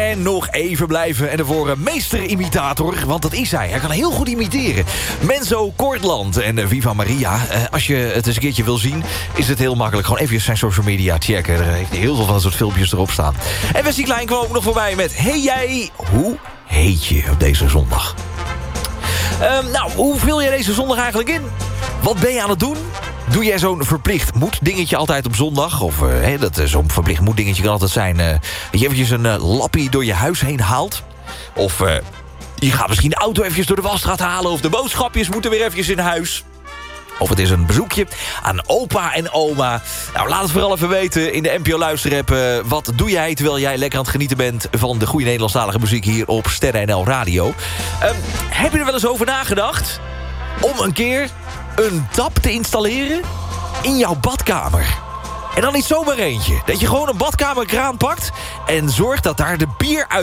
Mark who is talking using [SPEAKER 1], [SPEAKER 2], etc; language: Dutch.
[SPEAKER 1] En nog even blijven. En daarvoor meesterimitator, want dat is hij. Hij kan heel goed imiteren. Menzo Kortland en Viva Maria. Als je het eens een keertje wil zien, is het heel makkelijk. Gewoon even zijn social media checken. Er heeft heel veel van dat soort filmpjes erop staan. En Wesley Klein kwam ook nog voorbij met... Hey jij, hoe heet je op deze zondag? Hoe vul jij deze zondag eigenlijk in? Wat ben je aan het doen? Doe jij zo'n verplicht moet dingetje altijd op zondag? Of zo'n verplicht moet dingetje kan altijd zijn... dat je eventjes een lappie door je huis heen haalt. Of je gaat misschien de auto eventjes door de wasstraat halen... of de boodschapjes moeten weer eventjes in huis. Of het is een bezoekje aan opa en oma. Nou, laat het vooral even weten in de NPO Luisterapp. Wat doe jij terwijl jij lekker aan het genieten bent... van de goede Nederlandstalige muziek hier op Sterren NL Radio? Heb je er wel eens over nagedacht... om een keer een tap te installeren in jouw badkamer? En dan niet zomaar eentje. Dat je gewoon een badkamerkraan pakt... en zorgt dat daar de bier uit